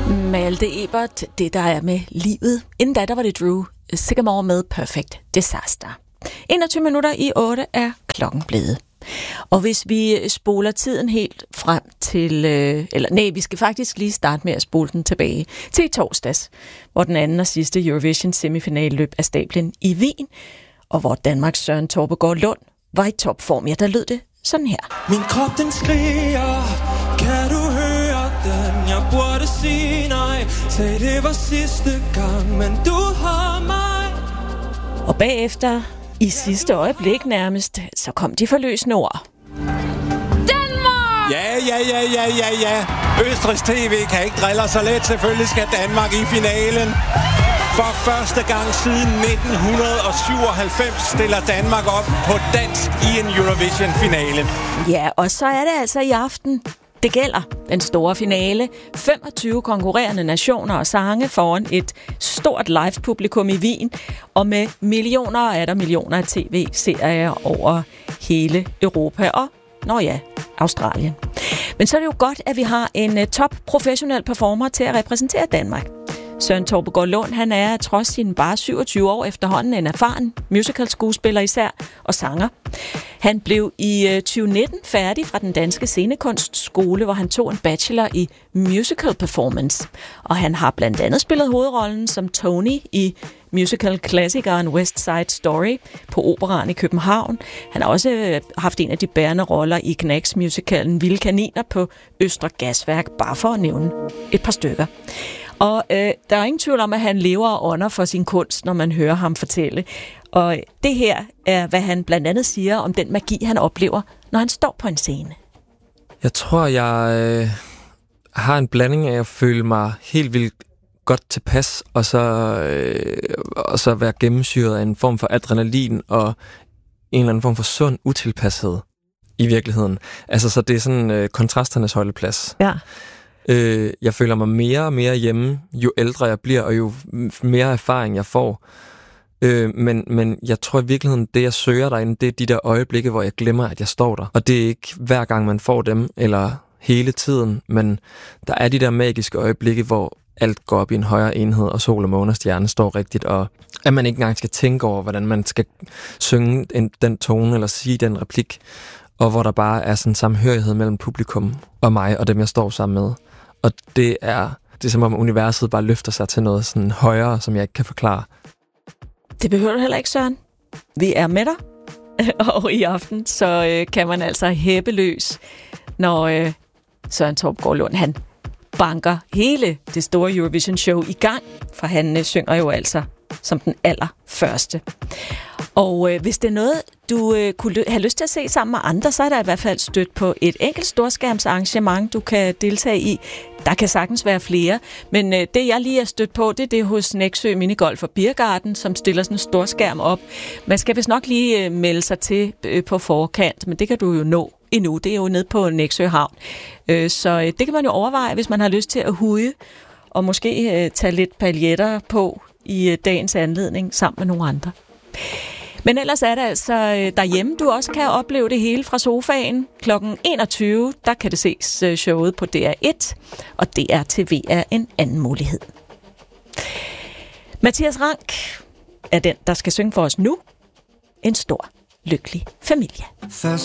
Malte Ebert, det der er med livet. Inden da, der var det Drew Sycamore med Perfect Disaster. 21 minutter i 8 er klokken blevet. Og hvis vi spoler tiden helt frem til, vi skal faktisk lige starte med at spole den tilbage til i torsdags, hvor den anden og sidste Eurovision semifinale løb af stablen i Wien, og hvor Danmarks Søren Torpegaard Lund var i topform. Ja, der lød det sådan her. Min krop den skriger, kan du høre den? Jeg burde sige nej, sagde det var sidste gang, men du har mig. Og bagefter, i sidste øjeblik nærmest, så kom de forløsende ord. Danmark! Ja. Østrigs TV kan ikke drille så let. Selvfølgelig skal Danmark i finalen. For første gang siden 1997 stiller Danmark op på dansk i en Eurovision-finale. Ja, og så er det altså i aften. Det gælder den store finale. 25 konkurrerende nationer og sange foran et stort live-publikum i Wien, og med millioner af tv-serier over hele Europa og, Australien. Men så er det jo godt, at vi har en top-professionel performer til at repræsentere Danmark. Søren Torpegaard Lund, han er trods sine bare 27 år efterhånden en erfaren musical-skuespiller især og sanger. Han blev i 2019 færdig fra den danske scenekunstskole, hvor han tog en bachelor i musical performance. Og han har blandt andet spillet hovedrollen som Tony i musical-klassikeren West Side Story på Operaen i København. Han har også haft en af de bærende roller i Knacks-musicalen Vilde Kaniner på Østre Gasværk, bare for at nævne et par stykker. Og der er ingen tvivl om, at han lever og ånder for sin kunst, når man hører ham fortælle. Og det her er, hvad han blandt andet siger om den magi, han oplever, når han står på en scene. Jeg tror, jeg har en blanding af at føle mig helt vildt godt tilpas, og så være gennemsyret af en form for adrenalin og en eller anden form for sund utilpashed i virkeligheden. Altså, så det er sådan kontrasternes holdeplads. Ja. Jeg føler mig mere og mere hjemme, jo ældre jeg bliver, og jo mere erfaring jeg får. Men jeg tror i virkeligheden, det jeg søger derinde, det er de der øjeblikke, hvor jeg glemmer, at jeg står der. Og det er ikke hver gang, man får dem, eller hele tiden, men der er de der magiske øjeblikke, hvor alt går op i en højere enhed, og sol og måne og stjerne står rigtigt, og at man ikke engang skal tænke over, hvordan man skal synge den tone, eller sige den replik, og hvor der bare er sådan en samhørighed mellem publikum og mig, og dem jeg står sammen med. Og det er som om universet bare løfter sig til noget sådan højere, som jeg ikke kan forklare. Det behøver du heller ikke, Søren. Vi er med dig. Og i aften, så kan man altså hæppe løs, når Søren Torpegaard Lund, han banker hele det store Eurovision-show i gang, for han synger jo altså som den allerførste. Og hvis det er noget, du kunne have lyst til at se sammen med andre, så er der i hvert fald stødt på et enkelt storskærmsarrangement, du kan deltage i. Der kan sagtens være flere, men det jeg lige er stødt på, det er det hos Nexø Minigolf og Biergarten, som stiller sådan en storskærm op. Man skal vist nok lige melde sig til på forkant, men det kan du jo nå endnu. Det er jo nede på Nexø Havn. Så det kan man jo overveje, hvis man har lyst til at hude, og måske tage lidt paljetter på i dagens anledning sammen med nogle andre. Men ellers er det altså derhjemme, du også kan opleve det hele fra sofaen. Klokken 21, der kan det ses showet på DR1, og DR TV er en anden mulighed. Mathias Rank er den, der skal synge for os nu. En stor, lykkelig familie. Først